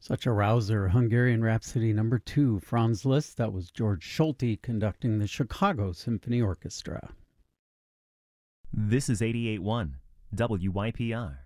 Such a rouser. Hungarian Rhapsody number 2, Franz Liszt. That was George Schulte conducting the Chicago Symphony Orchestra. This is 88.1 WYPR.